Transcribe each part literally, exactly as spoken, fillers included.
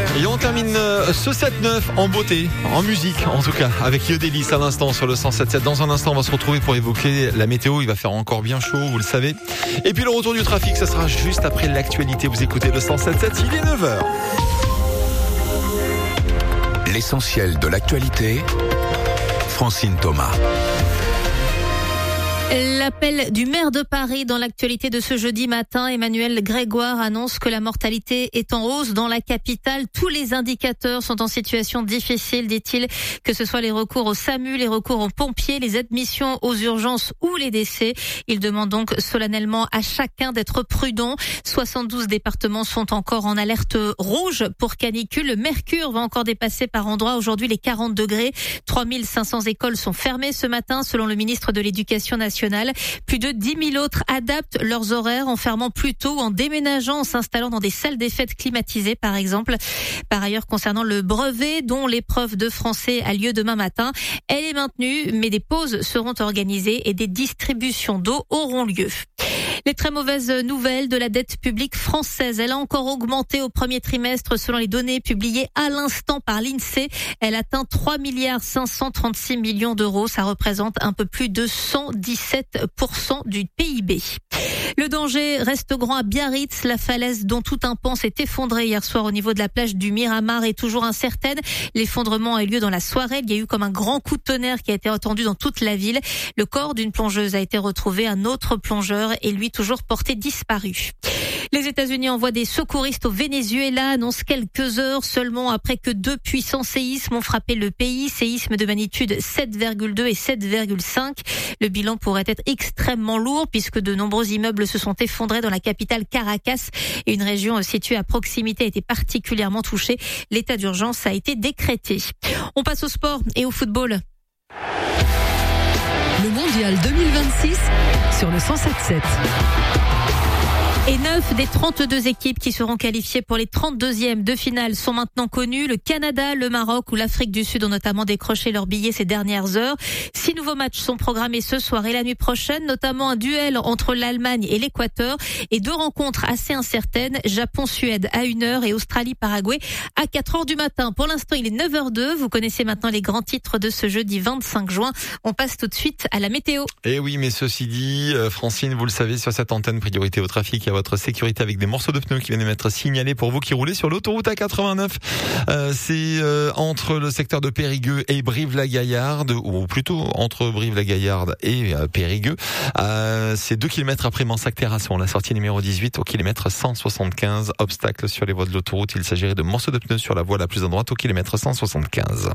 Et on termine ce sept neuf en beauté, en musique en tout cas, avec Yodelis à l'instant sur le cent sept sept. Dans un instant, on va se retrouver pour évoquer la météo. Il va faire encore bien chaud, vous le savez. Et puis le retour du trafic, ça sera juste après l'actualité. Vous écoutez le cent sept sept, il est neuf heures. L'essentiel de l'actualité, Francine Thomas. L'appel du maire de Paris dans l'actualité de ce jeudi matin, Emmanuel Grégoire annonce que la mortalité est en hausse dans la capitale. Tous les indicateurs sont en situation difficile, dit-il, que ce soit les recours au SAMU, les recours aux pompiers, les admissions aux urgences ou les décès. Il demande donc solennellement à chacun d'être prudent. soixante-douze départements sont encore en alerte rouge pour canicule. Le mercure va encore dépasser par endroits aujourd'hui les quarante degrés. trois mille cinq cents écoles sont fermées ce matin selon le ministre de l'Éducation nationale. Plus de dix mille autres adaptent leurs horaires en fermant plus tôt ou en déménageant, en s'installant dans des salles des fêtes climatisées par exemple. Par ailleurs, concernant le brevet dont l'épreuve de français a lieu demain matin, elle est maintenue mais des pauses seront organisées et des distributions d'eau auront lieu. Les très mauvaises nouvelles de la dette publique française. Elle a encore augmenté au premier trimestre selon les données publiées à l'instant par l'INSEE. Elle atteint trois milliards cinq cent trente-six millions d'euros. Ça représente un peu plus de cent dix-sept pour cent du P I B. Le danger reste grand à Biarritz. La falaise dont tout un pan s'est effondré hier soir au niveau de la plage du Miramar est toujours incertaine. L'effondrement a eu lieu dans la soirée. Il y a eu comme un grand coup de tonnerre qui a été entendu dans toute la ville. Le corps d'une plongeuse a été retrouvé. Un autre plongeur est lui toujours porté disparu. Les États-Unis envoient des secouristes au Venezuela, annoncent quelques heures seulement après que deux puissants séismes ont frappé le pays, séismes de magnitude sept virgule deux et sept virgule cinq. Le bilan pourrait être extrêmement lourd puisque de nombreux immeubles se sont effondrés dans la capitale Caracas et une région située à proximité a été particulièrement touchée. L'état d'urgence a été décrété. On passe au sport et au football. Le mondial deux mille vingt-six sur le cent sept sept. Et neuf des trente-deux équipes qui seront qualifiées pour les trente-deuxièmes de finale sont maintenant connues. Le Canada, le Maroc ou l'Afrique du Sud ont notamment décroché leurs billets ces dernières heures. Six nouveaux matchs sont programmés ce soir et la nuit prochaine, notamment un duel entre l'Allemagne et l'Équateur et deux rencontres assez incertaines, Japon-Suède à une heure et Australie-Paraguay à quatre heures du matin. Pour l'instant, il est neuf heures deux. Vous connaissez maintenant les grands titres de ce jeudi vingt-cinq juin. On passe tout de suite à la météo. Et oui, mais ceci dit, Francine, vous le savez, sur cette antenne, priorité au trafic et à votre sécurité avec des morceaux de pneus qui viennent d'être signalés pour vous qui roulez sur l'autoroute A quatre-vingt-neuf. Euh, c'est euh, entre le secteur de Périgueux et Brive-la-Gaillarde, ou plutôt entre Brive-la-Gaillarde et euh, Périgueux. Euh, c'est deux kilomètres après Mansac-Terrasson, la sortie numéro dix-huit au kilomètre cent soixante-quinze. Obstacle sur les voies de l'autoroute, il s'agirait de morceaux de pneus sur la voie la plus à droite au kilomètre cent soixante-quinze.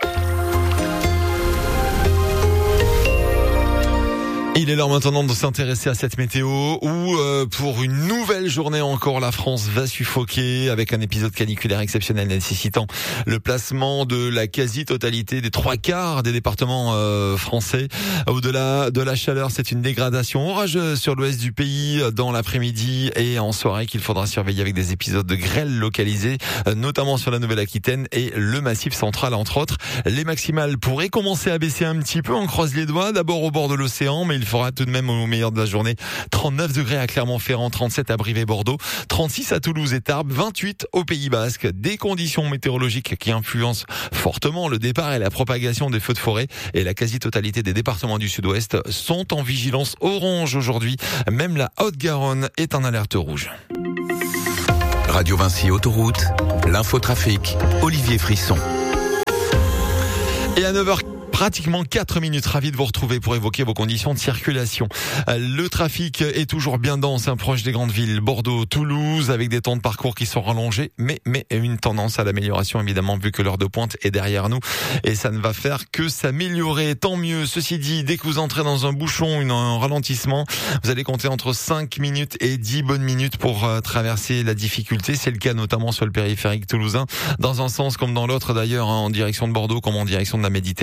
Il est l'heure maintenant de s'intéresser à cette météo où euh, pour une nouvelle journée encore la France va suffoquer avec un épisode caniculaire exceptionnel nécessitant le placement de la quasi-totalité des trois quarts des départements euh, français. Au-delà de la chaleur, c'est une dégradation orageuse sur l'ouest du pays dans l'après-midi et en soirée qu'il faudra surveiller avec des épisodes de grêle localisés, notamment sur la Nouvelle-Aquitaine et le Massif central entre autres. Les maximales pourraient commencer à baisser un petit peu, on croise les doigts, d'abord au bord de l'océan, mais il Il fera tout de même au meilleur de la journée trente-neuf degrés à Clermont-Ferrand, trente-sept à Brive et Bordeaux, trente-six à Toulouse et Tarbes, vingt-huit au Pays Basque. Des conditions météorologiques qui influencent fortement le départ et la propagation des feux de forêt. Et la quasi-totalité des départements du sud-ouest sont en vigilance orange aujourd'hui. Même la Haute-Garonne est en alerte rouge. Radio Vinci Autoroute, l'infotrafic, Olivier Frisson. Et à neuf heures pratiquement quatre minutes, ravi de vous retrouver pour évoquer vos conditions de circulation. Le trafic est toujours bien dense, hein, proche des grandes villes, Bordeaux, Toulouse, avec des temps de parcours qui sont rallongés, mais, mais une tendance à l'amélioration évidemment, vu que l'heure de pointe est derrière nous, et ça ne va faire que s'améliorer, tant mieux. Ceci dit, dès que vous entrez dans un bouchon, une, un ralentissement, vous allez compter entre cinq minutes et dix bonnes minutes pour euh, traverser la difficulté. C'est le cas notamment sur le périphérique toulousain, dans un sens comme dans l'autre d'ailleurs, hein, en direction de Bordeaux comme en direction de la Méditerranée.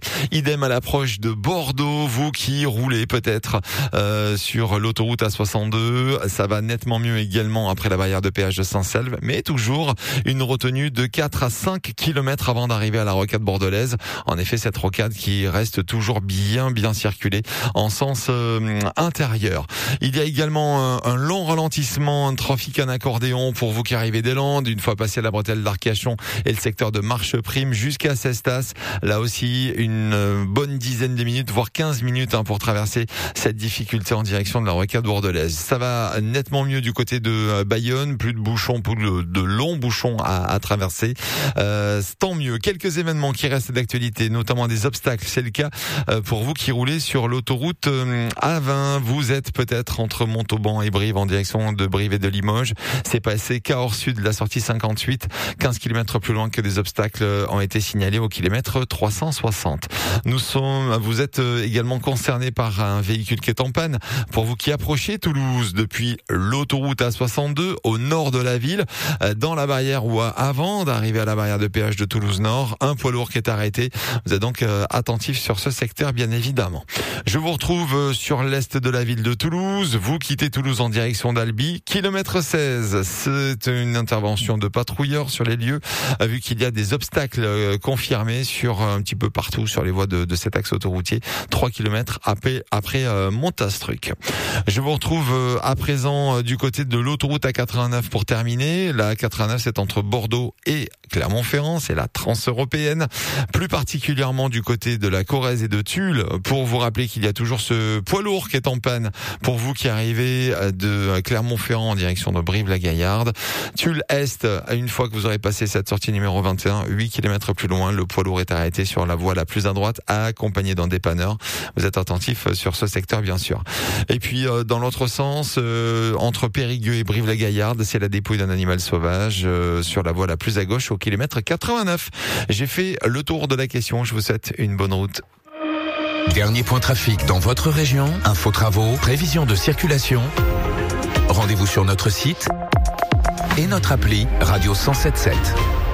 Idem à l'approche de Bordeaux, vous qui roulez peut-être euh, sur l'autoroute A soixante-deux, ça va nettement mieux également après la barrière de péage de Saint-Selve, mais toujours une retenue de quatre à cinq kilomètres avant d'arriver à la rocade bordelaise. En effet, cette rocade qui reste toujours bien bien circulée en sens euh, intérieur. Il y a également un, un long ralentissement, un trafic en accordéon pour vous qui arrivez des Landes, une fois passé la bretelle d'Arcachon et le secteur de Marcheprime jusqu'à Cestas. Là aussi, une bonne dizaine de minutes, voire quinze minutes hein, pour traverser cette difficulté en direction de la rocade bordelaise. Ça va nettement mieux du côté de Bayonne, plus de bouchons, plus de, de longs bouchons à, à traverser. Euh, tant mieux. Quelques événements qui restent d'actualité, notamment des obstacles. C'est le cas euh, pour vous qui roulez sur l'autoroute euh, A vingt. Vous êtes peut-être entre Montauban et Brive en direction de Brive et de Limoges. C'est passé Cahors Sud, la sortie cinquante-huit, quinze kilomètres plus loin que des obstacles ont été signalés au kilomètre trois cent soixante. Nous sommes, vous êtes également concernés par un véhicule qui est en panne. Pour vous qui approchez Toulouse depuis l'autoroute A soixante-deux au nord de la ville, dans la barrière ou avant d'arriver à la barrière de péage de Toulouse Nord, un poids lourd qui est arrêté. Vous êtes donc attentifs sur ce secteur, bien évidemment. Je vous retrouve sur l'est de la ville de Toulouse. Vous quittez Toulouse en direction d'Albi, kilomètre seize. C'est une intervention de patrouilleurs sur les lieux, vu qu'il y a des obstacles confirmés sur un petit peu partout sur les voies de, de cet axe autoroutier. trois kilomètres après, après euh, Montastruc. Je vous retrouve euh, à présent euh, du côté de l'autoroute A quatre-vingt-neuf pour terminer. La A quatre-vingt-neuf, c'est entre Bordeaux et Clermont-Ferrand, c'est la transeuropéenne. Plus particulièrement du côté de la Corrèze et de Tulle, pour vous rappeler qu'il y a toujours ce poids lourd qui est en panne pour vous qui arrivez de Clermont-Ferrand en direction de Brive-la-Gaillarde. Tulle-Est, une fois que vous aurez passé cette sortie numéro vingt et un, huit kilomètres plus loin, le poids lourd est arrêté sur la voie la plus à droite, accompagné d'un dépanneur. Vous êtes attentif sur ce secteur, bien sûr. Et puis, euh, dans l'autre sens, euh, entre Périgueux et Brive-la-Gaillarde, c'est la dépouille d'un animal sauvage euh, sur la voie la plus à gauche, au kilomètre quatre-vingt-neuf. J'ai fait le tour de la question. Je vous souhaite une bonne route. Dernier point trafic dans votre région, info travaux, prévision de circulation. Rendez-vous sur notre site et notre appli Radio cent sept sept.